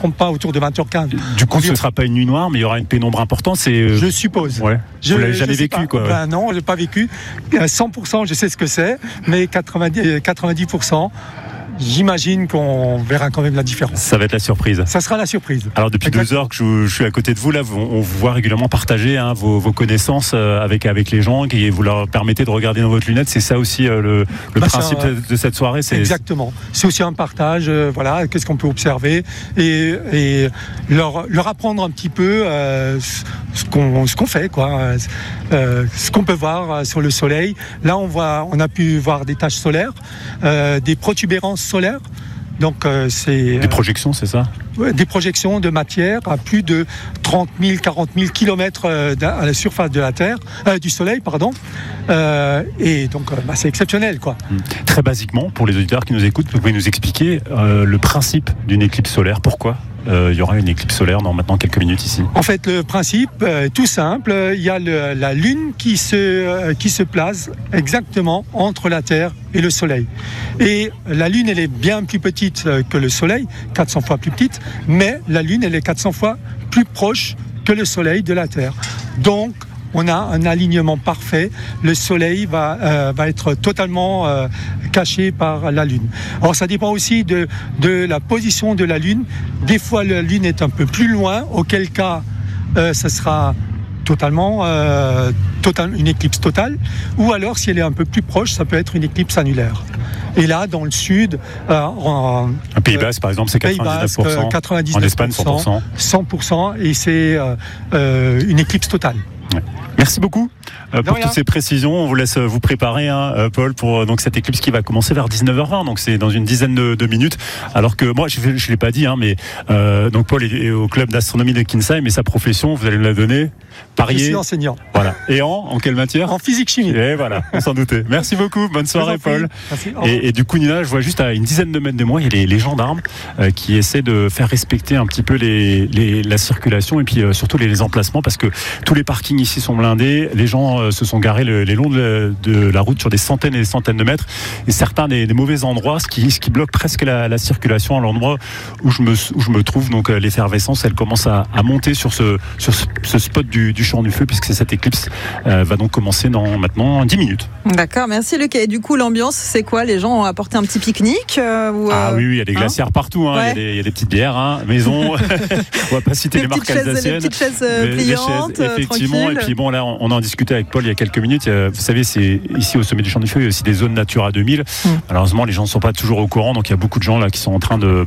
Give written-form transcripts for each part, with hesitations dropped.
trompe pas, autour de 20h15. Du coup, ce ne sera pas une nuit noire, mais il y aura une pénombre importante. Je suppose. Ouais. Vous l'avez jamais vécu, quoi. Ben non, je l'ai pas vécu. 100%, je sais ce que c'est, mais 90%. J'imagine qu'on verra quand même la différence. Ça va être la surprise. Ça sera la surprise. Alors depuis 2 heures que je suis à côté de vous, là, on vous voit régulièrement partager vos connaissances avec les gens et vous leur permettez de regarder dans votre lunette. C'est ça aussi le principe de cette soirée. Exactement. C'est aussi un partage. Voilà, qu'est-ce qu'on peut observer et leur apprendre un petit peu ce qu'on fait, quoi. Ce qu'on peut voir sur le soleil. Là, on a pu voir des taches solaires, des protubérances solaires. Donc c'est des projections, c'est ça ? Des projections de matière à plus de 30 000, 40 000 kilomètres à la surface de la Terre, du Soleil, pardon. Et donc c'est exceptionnel, quoi. Très basiquement, pour les auditeurs qui nous écoutent, vous pouvez nous expliquer le principe d'une éclipse solaire. Pourquoi il y aura une éclipse solaire dans maintenant quelques minutes ici? En fait, le principe est tout simple. Il y a la Lune qui se place exactement entre la Terre et le Soleil. Et la Lune, elle est bien plus petite que le Soleil, 400 fois plus petite, mais la Lune, elle est 400 fois plus proche que le Soleil de la Terre. Donc, on a un alignement parfait. Le Soleil va être totalement caché par la Lune. Alors ça dépend aussi de la position de la Lune. Des fois, la Lune est un peu plus loin, auquel cas, ça sera totalement une éclipse totale. Ou alors, si elle est un peu plus proche, ça peut être une éclipse annulaire. Et là, dans le sud, en Pays Basque, par exemple, c'est 99%. 99%. En Espagne, 100%. 100%. Et c'est une éclipse totale. Ouais. Merci beaucoup pour toutes ces précisions. On vous laisse vous préparer, Paul, pour donc cette éclipse qui va commencer vers 19h20. Donc c'est dans une dizaine de minutes. Alors que moi, je l'ai pas dit, mais donc Paul est au club d'astronomie de Kinsheim, mais sa profession, vous allez me la donner. Parier. Je suis enseignant. Voilà. Et en quelle matière? En physique-chimie. Et voilà, on s'en doutait. Merci beaucoup. Bonne soirée, Paul. Merci. Et du coup, Nina, je vois juste à une dizaine de mètres de moi, il y a les gendarmes qui essaient de faire respecter un petit peu la circulation et puis surtout les emplacements, parce que tous les parkings ici sont blindés. Les gens se sont garés les longs de la route sur des centaines et des centaines de mètres, et certains des mauvais endroits, ce qui bloque presque la circulation à l'endroit où je me trouve. Donc l'effervescence, elle commence à monter sur ce spot du champ du feu, puisque cette éclipse va donc commencer dans maintenant 10 minutes. D'accord, merci Luc. Et du coup, l'ambiance, c'est quoi? Les gens ont apporté un petit pique-nique Ah oui, il y a des glacières partout, Ouais. il y a des petites bières, maison. On va pas citer les marques alsaciennes. Les petites chaises pliantes, effectivement. tranquilles. Et puis bon, là, on en discutait avec Paul il y a quelques minutes. Vous savez, c'est ici au sommet du Champ du Feu, il y a aussi des zones Natura 2000. Malheureusement, les gens ne sont pas toujours au courant, donc il y a beaucoup de gens là qui sont en train de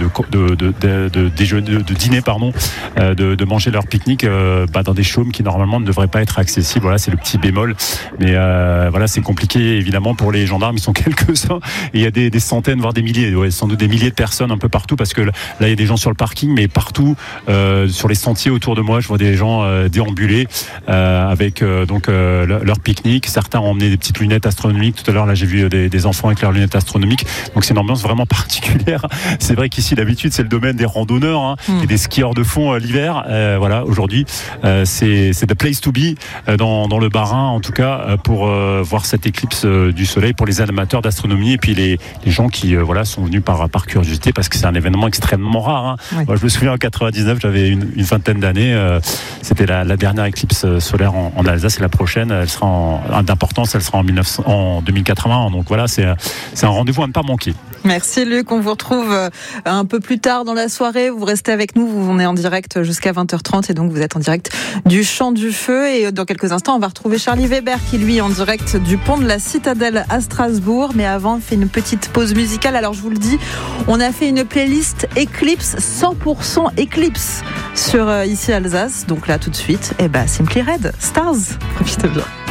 dîner, de manger leur pique-nique dans des chaumes qui normalement ne devraient pas être accessibles. Voilà, c'est le petit bémol. Mais voilà, c'est compliqué évidemment pour les gendarmes. Ils sont quelques-uns et il y a des centaines, voire des milliers, sans doute des milliers de personnes un peu partout, parce que là il y a des gens sur le parking, mais partout sur les sentiers autour de moi, je vois des gens déambuler avec leur pique-nique. Certains ont emmené des petites lunettes astronomiques. Tout à l'heure, là, j'ai vu des enfants avec leurs lunettes astronomiques. Donc c'est une ambiance vraiment particulière. C'est vrai qu'ici, d'habitude, c'est le domaine des randonneurs et des skieurs de fond l'hiver. Voilà, aujourd'hui, c'est the place to be dans le Bas-Rhin, en tout cas, pour voir cette éclipse du soleil, pour les amateurs d'astronomie et puis les gens qui sont venus par curiosité, parce que c'est un événement extrêmement rare. Oui. Moi, je me souviens en 99, j'avais une vingtaine d'années. C'était la dernière éclipse solaire en Alsace, et la prochaine, elle sera d'importance, elle sera en 2080. Donc voilà, c'est un rendez-vous à ne pas manquer. Merci Luc, on vous retrouve un peu plus tard dans la soirée. Vous restez avec nous, on est en direct jusqu'à 20h30 et donc vous êtes en direct du Champ du Feu. Et dans quelques instants, on va retrouver Charlie Weber qui lui est en direct du pont de la Citadelle à Strasbourg. Mais avant, on fait une petite pause musicale. Alors je vous le dis, on a fait une playlist Eclipse, 100% Eclipse sur ici Alsace. Donc là tout de suite, Simply Red, Stars. Profitez bien.